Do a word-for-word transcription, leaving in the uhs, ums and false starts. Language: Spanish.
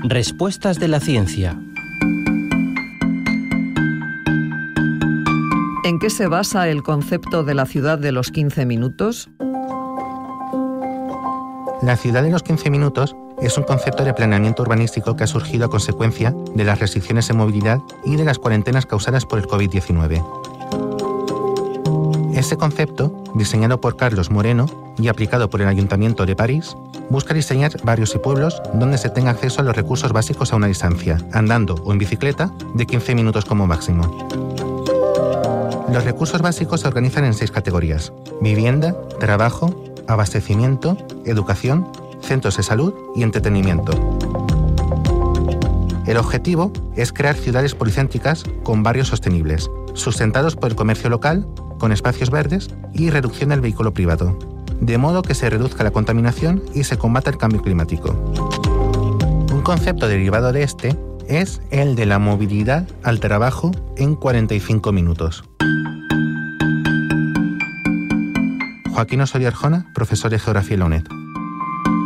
Respuestas de la ciencia. ¿En qué se basa el concepto de la ciudad de los quince minutos? La ciudad de los quince minutos es un concepto de planeamiento urbanístico que ha surgido a consecuencia de las restricciones en movilidad y de las cuarentenas causadas por el covid diecinueve. Este concepto, diseñado por Carlos Moreno y aplicado por el Ayuntamiento de París, busca diseñar barrios y pueblos donde se tenga acceso a los recursos básicos a una distancia, andando o en bicicleta, de quince minutos como máximo. Los recursos básicos se organizan en seis categorías: vivienda, trabajo, abastecimiento, educación, centros de salud y entretenimiento. El objetivo es crear ciudades policéntricas con barrios sostenibles, sustentados por el comercio local, con espacios verdes y reducción del vehículo privado, de modo que se reduzca la contaminación y se combata el cambio climático. Un concepto derivado de este es el de la movilidad al trabajo en cuarenta y cinco minutos. Joaquín Osorio Arjona, profesor de Geografía en la UNED.